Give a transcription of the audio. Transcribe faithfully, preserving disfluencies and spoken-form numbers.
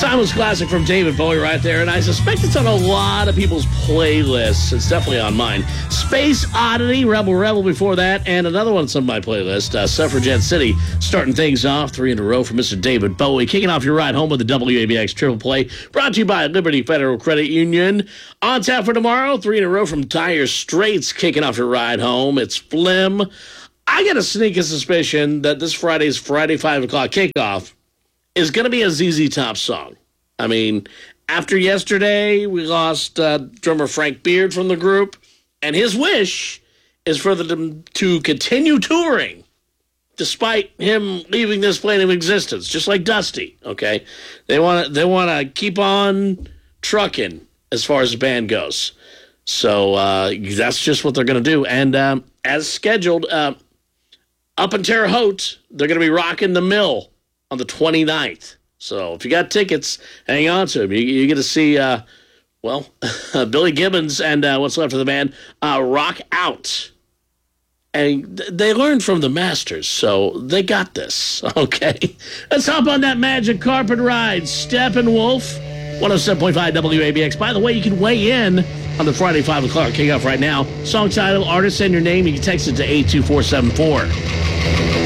Timeless classic from David Bowie right there, and I suspect it's on a lot of people's playlists. It's definitely on mine. Space Oddity, Rebel Rebel before that, and another one's on my playlist, uh, Suffragette City, starting things off, three in a row for Mister David Bowie, kicking off your ride home with the W A B X Triple Play, brought to you by Liberty Federal Credit Union. On tap for tomorrow, three in a row from Dire Straits, kicking off your ride home. It's Flim. I got a sneaking suspicion that this Friday's Friday five o'clock kickoff is going to be a Z Z Top song. I mean, after yesterday, we lost uh, drummer Frank Beard from the group, and his wish is for them to continue touring despite him leaving this plane of existence, just like Dusty, okay? They want to they want to keep on trucking as far as the band goes. So uh, that's just what they're going to do. And um, as scheduled, uh, up in Terre Haute, they're going to be rocking the Mill on the twenty-ninth. So if you got tickets, hang on to them. You, you get to see, uh, well, Billy Gibbons and uh, what's left of the band uh, rock out. And they learned from the masters, so they got this, okay? Let's hop on that magic carpet ride. Steppenwolf, one oh seven point five W A B X. By the way, you can weigh in on the Friday five o'clock kickoff right now. Song title, artist, and your name. You can text it to eight two four seven four.